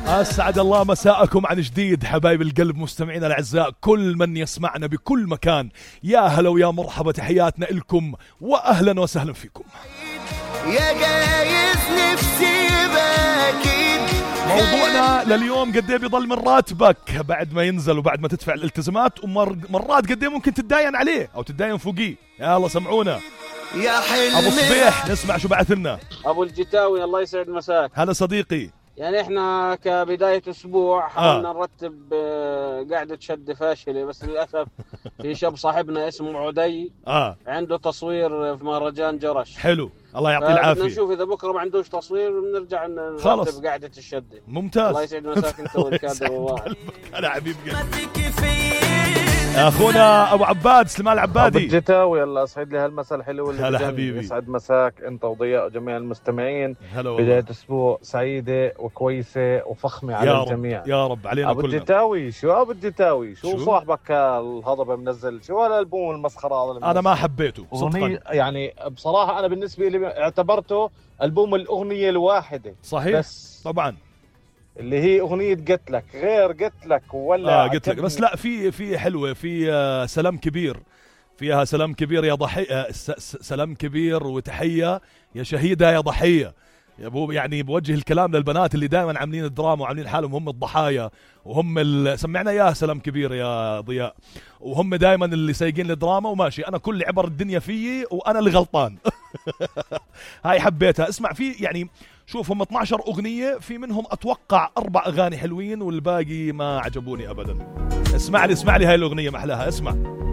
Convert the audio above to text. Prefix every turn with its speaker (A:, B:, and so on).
A: أسعد الله مساءكم عن جديد حبايب القلب مستمعينا الأعزاء كل من يسمعنا بكل مكان. يا هلا ويا مرحبا، تحياتنا لكم وأهلا وسهلا فيكم.
B: يا جايز نفسي باكيد
A: موضوعنا لليوم قديه بيضل من راتبك بعد ما ينزل وبعد ما تدفع الالتزامات، ومرات قديه ممكن تتداين عليه أو تتداين فوقيه. يلا سمعونا
B: يا حلمي.
A: أبو صبيح نسمع شو بعث لنا.
C: أبو الجتاوي الله يسعد مساك.
A: هلا صديقي.
C: يعني احنا كبداية أسبوع حاولنا نرتب قاعدة شد فاشلة، بس للأسف في شاب صاحبنا اسمه عدي عنده تصوير في مهرجان جرش.
A: حلو الله يعطيه العافية.
C: نشوف إذا بكرة ما عندوش تصوير بنرجع نرتب قاعدة الشدة.
A: ممتاز.
C: الله يسعد مساك انت والكادر والله.
A: أنا حبيب قلبي اخونا ابو عباد سليمان العبادي.
D: ابو الجتاوي الله يسعد لي هالمساء الحلو اللي
A: هلا حبيبي.
D: يسعد مساك انت وضياء جميع المستمعين.
A: هلا
D: بداية اسبوع سعيده وكويسه وفخمه على الجميع
A: يا رب علينا
D: ابو
A: كلنا.
D: الجتاوي ابو الجتاوي شو صاحبك الهضبه منزل شو هالالبوم المسخره هذا؟
A: انا ما حبيته صدقا،
D: يعني بصراحه انا بالنسبه لي اعتبرته البوم الاغنيه الواحده.
A: صحيح
D: بس
A: طبعا
D: اللي هي أغنية قتلك غير قتلك ولا
A: قتلك، بس لا في حلوة، في سلام كبير، فيها سلام كبير يا ضحية، سلام كبير وتحية يا شهيدة يا ضحية. يا ابو يعني بوجه الكلام للبنات اللي دائما عاملين الدراما وعاملين حالهم هم الضحايا وهم سمعنا يا سلام كبير يا ضياء، وهم دائما اللي سايقين الدراما وماشي. انا كل عبر الدنيا فيي وانا اللي غلطان. هاي حبيتها. اسمع في يعني شوف هم 12 أغنية، في منهم أتوقع 4 أغاني حلوين والباقي ما عجبوني أبدا. اسمع لي هاي الأغنية محلاها. اسمع